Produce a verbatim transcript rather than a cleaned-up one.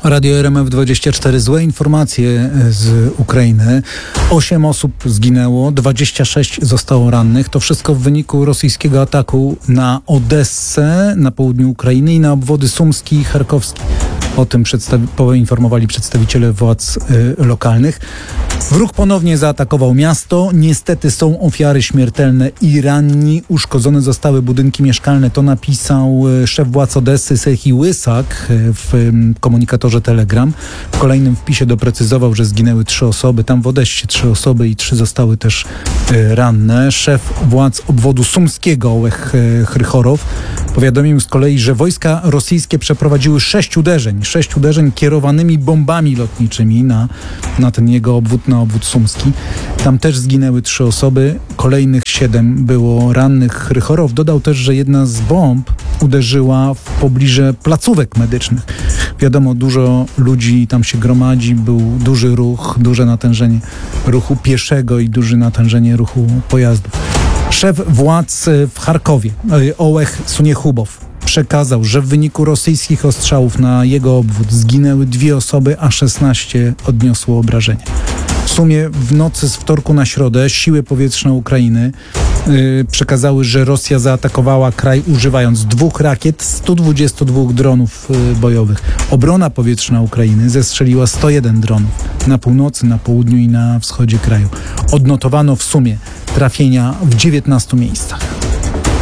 Radio R M F dwadzieścia cztery. Złe informacje z Ukrainy. Osiem osób zginęło, dwadzieścia sześć zostało rannych. To wszystko w wyniku rosyjskiego ataku na Odessę na południu Ukrainy i na obwody sumski i charkowski. O tym przedstawi- poinformowali przedstawiciele władz y, lokalnych. Wróg ponownie zaatakował miasto. Niestety są ofiary śmiertelne i ranni. Uszkodzone zostały budynki mieszkalne. To napisał y, szef władz Odessy Serhii Łysak y, w y, komunikatorze Telegram. W kolejnym wpisie doprecyzował, że zginęły trzy osoby. Tam w Odessie trzy osoby i trzy zostały też y, ranne. Szef władz obwodu sumskiego Ołech y, Chrychorow powiadomił z kolei, że wojska rosyjskie przeprowadziły sześć uderzeń. Sześć uderzeń kierowanymi bombami lotniczymi na, na ten jego obwód, na obwód sumski. Tam też zginęły trzy osoby, kolejnych siedem było rannych. Chrychorow dodał też, że jedna z bomb uderzyła w pobliżu placówek medycznych. Wiadomo, dużo ludzi tam się gromadzi, był duży ruch, duże natężenie ruchu pieszego i duże natężenie ruchu pojazdów. Szef władz w Charkowie, Ołech Suniechubow, przekazał, że w wyniku rosyjskich ostrzałów na jego obwód zginęły dwie osoby, a szesnaście odniosło obrażenia. W sumie w nocy z wtorku na środę siły powietrzne Ukrainy yy, przekazały, że Rosja zaatakowała kraj używając dwóch rakiet, stu dwudziestu dwóch dronów yy, bojowych. Obrona powietrzna Ukrainy zestrzeliła sto jeden dronów na północy, na południu i na wschodzie kraju. Odnotowano w sumie trafienia w dziewiętnastu miejscach.